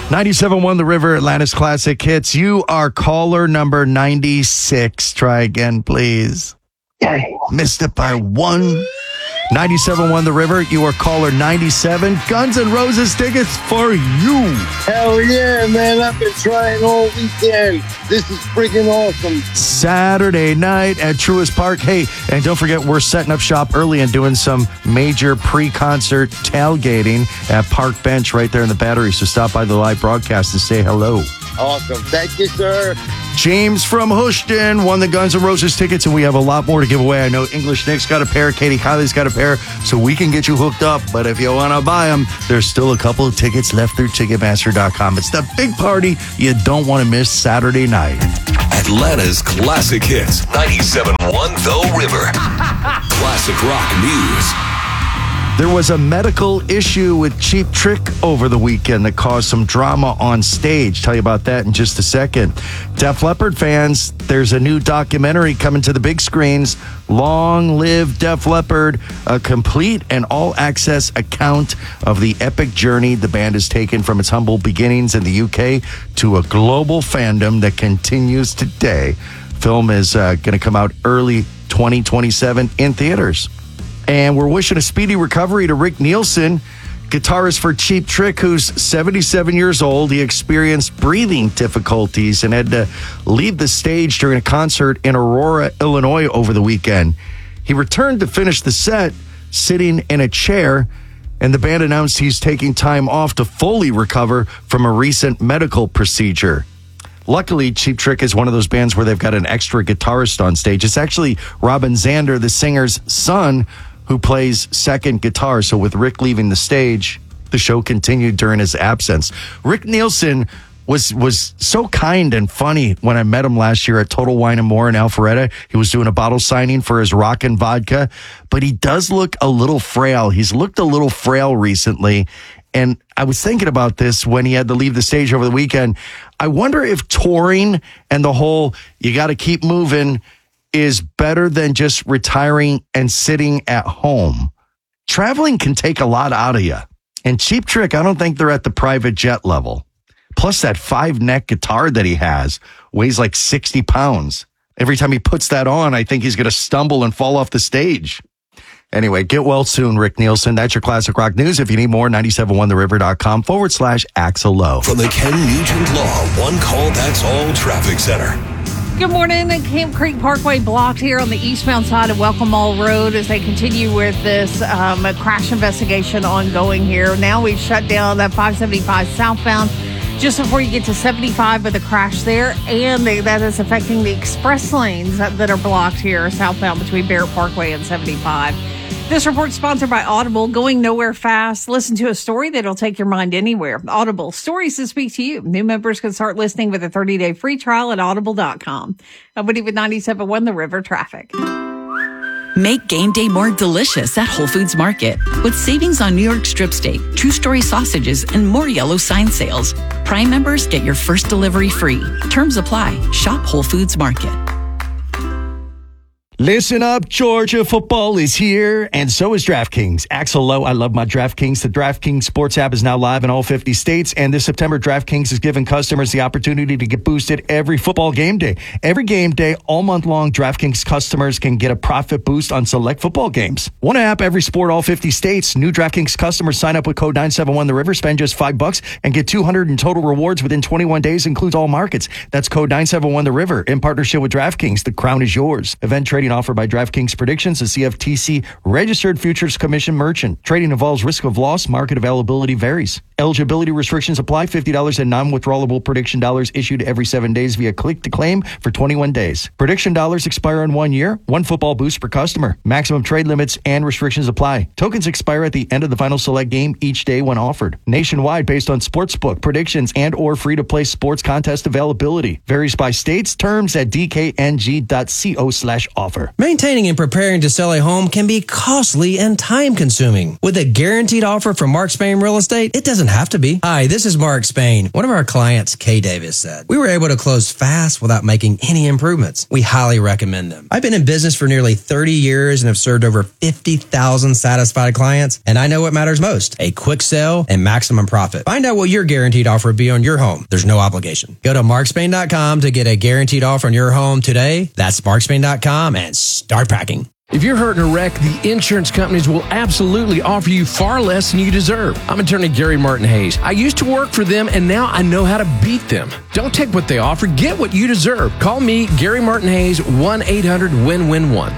97.1 The River, Atlanta's Classic Hits. You are caller number 96. Try again, please. Missed it by one. 97.1 The River, you are caller 97. Guns N' Roses tickets for you. Hell yeah, man. I've been trying all weekend. This is freaking awesome. Saturday night at Truist Park. Hey, and don't forget, we're setting up shop early and doing some major pre-concert tailgating at Park Bench right there in the Battery. So stop by the live broadcast and say hello. Awesome. Thank you, sir. James from Houston won the Guns N' Roses tickets, and we have a lot more to give away. I know English Nick's got a pair, Katie Kiley's got a pair, so we can get you hooked up. But if you want to buy them, there's still a couple of tickets left through Ticketmaster.com. It's the big party you don't want to miss Saturday night. Atlanta's Classic Hits, 97.1 The River. Classic Rock News. There was a medical issue with Cheap Trick over the weekend that caused some drama on stage. Tell you about that in just a second. Def Leppard fans, there's a new documentary coming to the big screens. Long Live Def Leppard, a complete and all-access account of the epic journey the band has taken from its humble beginnings in the UK to a global fandom that continues today. Film is going to come out early 2027 in theaters. And we're wishing a speedy recovery to Rick Nielsen, guitarist for Cheap Trick, who's 77 years old. He experienced breathing difficulties and had to leave the stage during a concert in Aurora, Illinois over the weekend. He returned to finish the set sitting in a chair, and the band announced he's taking time off to fully recover from a recent medical procedure. Luckily, Cheap Trick is one of those bands where they've got an extra guitarist on stage. It's actually Robin Zander, the singer's son, who plays second guitar. So with Rick leaving the stage, the show continued during his absence. Rick Nielsen was so kind and funny when I met him last year at Total Wine & More in Alpharetta. He was doing a bottle signing for his Rockin' Vodka, but he does look a little frail. He's looked a little frail recently. And I was thinking about this when he had to leave the stage over the weekend. I wonder if touring and the whole, you got to keep moving, is better than just retiring and sitting at home. Traveling can take a lot out of you. And Cheap Trick, I don't think they're at the private jet level. Plus that 5-neck guitar that he has weighs like 60 pounds. Every time he puts that on, I think he's going to stumble and fall off the stage. Anyway, get well soon, Rick Nielsen. That's your Classic Rock News. If you need more, 971theriver.com/Axel Lowe. From the Ken Nugent Law One Call That's All Traffic Center. Good morning. Camp Creek Parkway blocked here on the eastbound side of Welcome Mall Road as they continue with this crash investigation ongoing here. Now we've shut down that 575 southbound just before you get to 75 with a crash there, and that is affecting the express lanes that are blocked here southbound between Barrett Parkway and 75. This report is sponsored by Audible. Going nowhere fast. Listen to a story that'll take your mind anywhere. Audible, stories that speak to you. New members can start listening with a 30-day free trial at audible.com. I'm Woody with 97.1 The River Traffic. Make game day more delicious at Whole Foods Market with savings on New York strip steak, True Story sausages, and more yellow sign sales. Prime members get your first delivery free. Terms apply. Shop Whole Foods Market. Listen up, Georgia football is here, and so is DraftKings. Axel Lowe, I love my DraftKings. The DraftKings Sports app is now live in all 50 states, and this September, DraftKings is giving customers the opportunity to get boosted every football game day. Every game day, all month long, DraftKings customers can get a profit boost on select football games. One app, every sport, all 50 states. New DraftKings customers sign up with code 971TheRiver, spend just $5 and get $200 in total rewards within 21 days, includes all markets. That's code 971TheRiver in partnership with DraftKings. The crown is yours. Event trading offered by DraftKings Predictions, a CFTC registered futures commission merchant. Trading involves risk of loss. Market availability varies. Eligibility restrictions apply. $50 in non-withdrawable prediction dollars issued every 7 days via click to claim for 21 days. Prediction dollars expire in 1 year. One football boost per customer. Maximum trade limits and restrictions apply. Tokens expire at the end of the final select game each day when offered. Nationwide based on sportsbook predictions and or free-to-play sports contest availability. Varies by states. Terms at dkng.co/offer. offer. Maintaining and preparing to sell a home can be costly and time-consuming. With a guaranteed offer from Mark Spain Real Estate, it doesn't have to be. Hi, this is Mark Spain. One of our clients, Kay Davis, said, "We were able to close fast without making any improvements. We highly recommend them." I've been in business for nearly 30 years and have served over 50,000 satisfied clients, and I know what matters most: a quick sale and maximum profit. Find out what your guaranteed offer would be on your home. There's no obligation. Go to markspain.com to get a guaranteed offer on your home today. That's markspain.com and start packing. If you're hurt in a wreck, the insurance companies will absolutely offer you far less than you deserve. I'm attorney Gary Martin Hayes. I used to work for them, and now I know how to beat them. Don't take what they offer. Get what you deserve. Call me, Gary Martin Hayes, 1-800-WIN-WIN-1.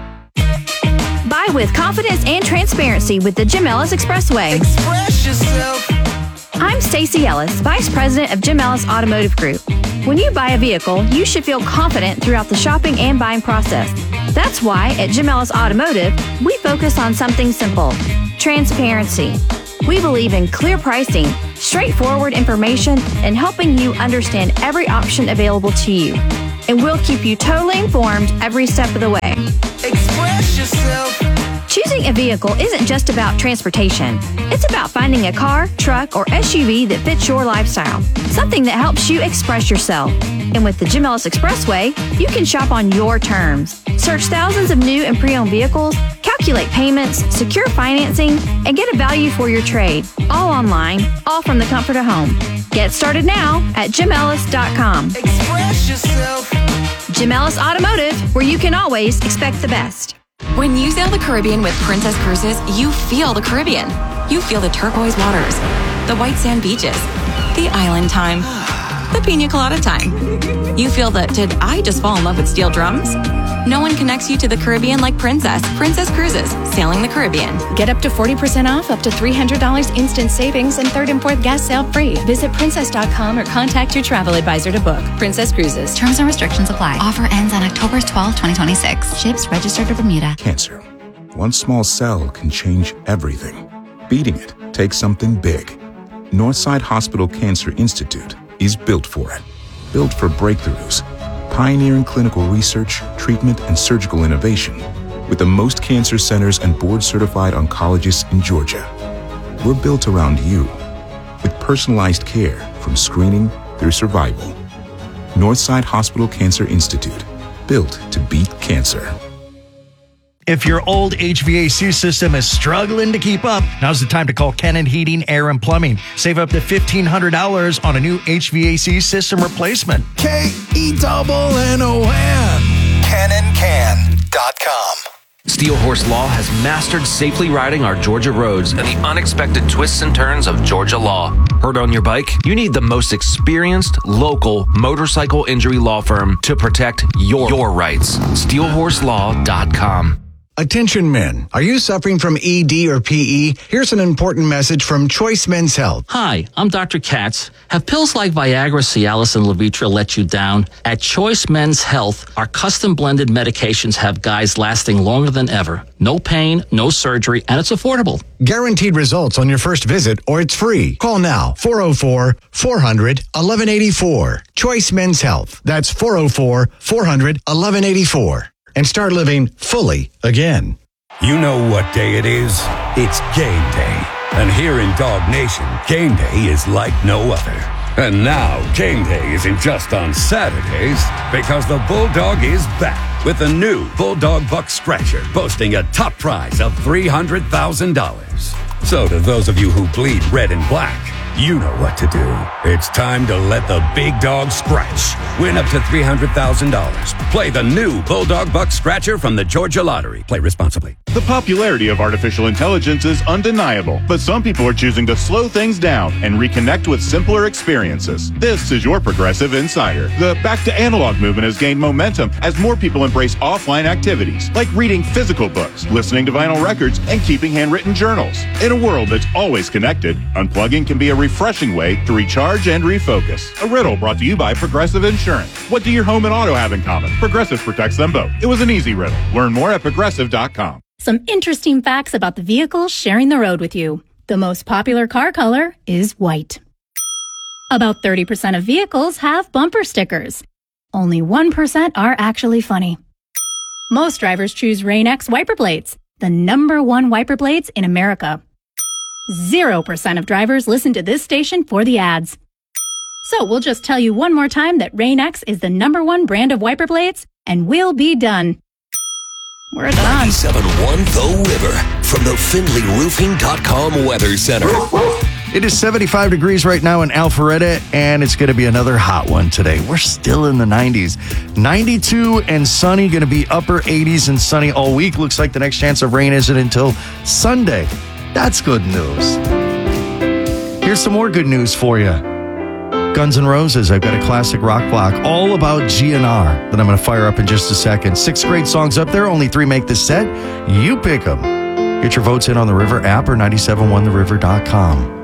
Buy with confidence and transparency with the Jim Ellis Expressway. Express yourself. I'm Stacey Ellis, Vice President of Jim Ellis Automotive Group. When you buy a vehicle, you should feel confident throughout the shopping and buying process. That's why at Jim Ellis Automotive, we focus on something simple: transparency. We believe in clear pricing, straightforward information, and helping you understand every option available to you. And we'll keep you totally informed every step of the way. Express yourself. Choosing a vehicle isn't just about transportation. It's about finding a car, truck, or SUV that fits your lifestyle. Something that helps you express yourself. And with the Jim Ellis Expressway, you can shop on your terms. Search thousands of new and pre-owned vehicles, calculate payments, secure financing, and get a value for your trade. All online, all from the comfort of home. Get started now at JimEllis.com. Express yourself. Jim Ellis Automotive, where you can always expect the best. When you sail the Caribbean with Princess Cruises, you feel the Caribbean. You feel the turquoise waters, the white sand beaches, the island time, the pina colada time. You feel the, did I just fall in love with steel drums? No one connects you to the Caribbean like Princess. Princess Cruises, sailing the Caribbean. Get up to 40% off, up to $300 instant savings, and third and fourth gas sale free. Visit princess.com or contact your travel advisor to book. Princess Cruises. Terms and restrictions apply. Offer ends on October 12, 2026. Ships registered to Bermuda. Cancer. One small cell can change everything. Beating it takes something big. Northside Hospital Cancer Institute is built for it. Built for breakthroughs. Pioneering clinical research, treatment, and surgical innovation with the most cancer centers and board-certified oncologists in Georgia. We're built around you with personalized care from screening through survival. Northside Hospital Cancer Institute, built to beat cancer. If your old HVAC system is struggling to keep up, now's the time to call Kennan Heating, Air, and Plumbing. Save up to $1,500 on a new HVAC system replacement. KENNON. KennonCan.com. Steel Horse Law has mastered safely riding our Georgia roads and the unexpected twists and turns of Georgia law. Hurt on your bike? You need the most experienced, local motorcycle injury law firm to protect your rights. SteelHorseLaw.com. Attention men, are you suffering from ED or PE? Here's an important message from Choice Men's Health. Hi, I'm Dr. Katz. Have pills like Viagra, Cialis, and Levitra let you down? At Choice Men's Health, our custom blended medications have guys lasting longer than ever. No pain, no surgery, and it's affordable. Guaranteed results on your first visit or it's free. Call now, 404-400-1184. Choice Men's Health. That's 404-400-1184. And start living fully again. You know what day it is? It's game day. And here in Dog Nation, game day is like no other. And now, game day isn't just on Saturdays, because the Bulldog is back with the new Bulldog Buck Scratcher, boasting a top prize of $300,000. So to those of you who bleed red and black, you know what to do. It's time to let the big dog scratch. Win up to $300,000. Play the new Bulldog Buck Scratcher from the Georgia Lottery. Play responsibly. The popularity of artificial intelligence is undeniable, but some people are choosing to slow things down and reconnect with simpler experiences. This is your Progressive Insider. The back to analog movement has gained momentum as more people embrace offline activities, like reading physical books, listening to vinyl records, and keeping handwritten journals. In a world that's always connected, unplugging can be a refreshing way to recharge and refocus. A riddle brought to you by Progressive Insurance. What do your home and auto have in common? Progressive protects them both. It was an easy riddle. Learn more at Progressive.com. Some interesting facts about the vehicles sharing the road with you. The most popular car color is white. About 30% of vehicles have bumper stickers. Only 1% are actually funny. Most drivers choose Rain-X wiper blades, the #1 wiper blades in America. 0% of drivers listen to this station for the ads. So we'll just tell you one more time that Rain-X is the #1 brand of wiper blades, and we'll be done. We're done. 97.1 The River from the FindlayRoofing.com Weather Center. It is 75 degrees right now in Alpharetta, and it's going to be another hot one today. We're still in the 90s. 92 and sunny, going to be upper 80s and sunny all week. Looks like the next chance of rain isn't until Sunday. That's good news. Here's some more good news for you. Guns N' Roses, I've got a classic rock block all about GNR that I'm going to fire up in just a second. 6 great songs up there, only 3 make the set. You pick them. Get your votes in on the River app or 971theriver.com.